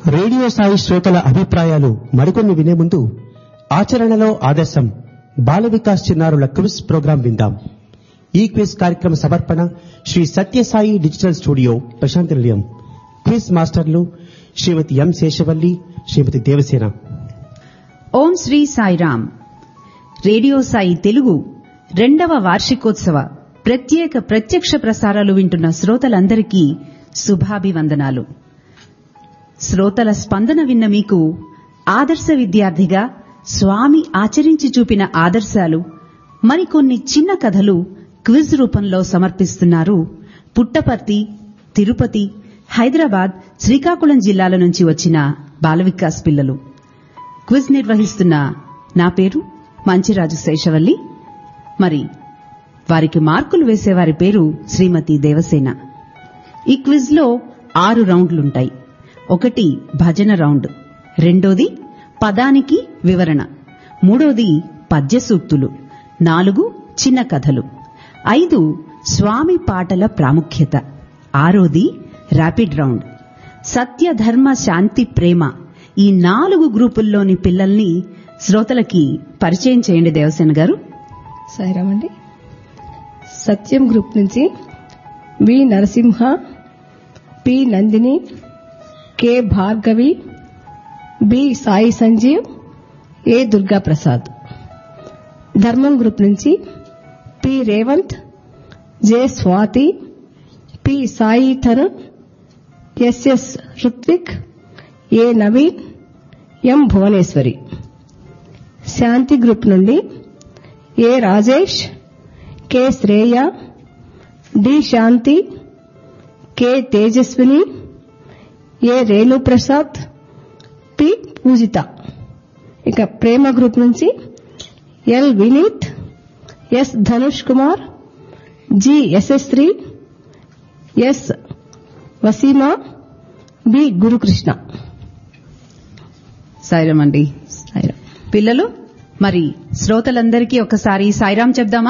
Radio Sai శ్రోతల అభిప్రాయాలు మరికొన్ని వినే ముందు ఆచరణలో ఆదర్శం బాల వికాస్ చిన్నారుల క్విజ్ ప్రోగ్రాం విందాం. ఈ క్విజ్ కార్యక్రమ సమర్పణ శ్రీ సత్యసాయి డిజిటల్ స్టూడియో ప్రశాంతి నిలయం. క్విజ్ మాస్టర్లు శ్రీమతి ఎం శేషవల్లి, శ్రీమతి దేవసేన. ఓం శ్రీ సాయిరాం. రేడియో సాయి తెలుగు 2వ వార్షికోత్సవ ప్రత్యక్ష ప్రసారాలు వింటున్న శ్రోతలందరికీ శుభాభివందనాలు. శ్రోతల స్పందన విన్న మీకు ఆదర్శ విద్యార్థిగా స్వామి ఆచరించి చూపిన ఆదర్శాలు, మరికొన్ని చిన్న కథలు క్విజ్ రూపంలో సమర్పిస్తున్నారు పుట్టపర్తి, తిరుపతి, హైదరాబాద్, శ్రీకాకుళం జిల్లాల నుంచి వచ్చిన బాల వికాస్ పిల్లలు. క్విజ్ నిర్వహిస్తున్న నా పేరు మంచిరాజు శేషవల్లి. మరి వారికి మార్కులు వేసేవారి పేరు శ్రీమతి దేవసేన. ఈ క్విజ్ లో 6 రౌండ్లుంటాయి. 1 భజన రౌండ్, 2ది పదానికి వివరణ, 3ది పద్య సూక్తులు, 4 చిన్న కథలు, 5 స్వామి పాటల ప్రాముఖ్యత, 6ది ర్యాపిడ్ రౌండ్. సత్య, ధర్మ, శాంతి, ప్రేమ ఈ 4 గ్రూపుల్లోని పిల్లల్ని శ్రోతలకి పరిచయం చేయండి దేవసేన గారు. సాయిరామండి. సత్యం గ్రూప్ నుంచి వి Narasimha, P Nandini, K Bhargavi, B Sai Sanjeev, ఏ దుర్గా ప్రసాద్. ధర్మం గ్రూప్ నుంచి P Revanth, J Swathi, P Sai Tarun, SS Ruthvik, ఏ నవీన్, ఎం భువనేశ్వరి. శాంతి గ్రూప్ నుండి ఏ రాజేష్, కె శ్రేయ, డి శాంతి, కె తేజస్విని, ఏ రేణుప్రసాద్, పి పూజిత. ఇక ప్రేమ గ్రూప్ నుంచి L Vineet, yes Dhanush Kumar, G యశస్శ్రీ, yes Waseema, B Gurukrishna. Sairam అండి. పిల్లలు, మరి శ్రోతలందరికీ ఒకసారి సాయిరాం చెప్దామా?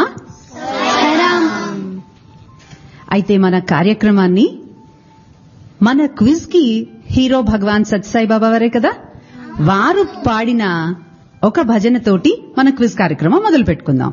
అయితే మన కార్యక్రమాన్ని, మన క్విజ్ కి హీరో భగవాన్ సత్యసాయి బాబా వారే కదా, వారు పాడిన ఒక భజనతోటి మన క్విజ్ కార్యక్రమం మొదలు పెట్టుకుందాం.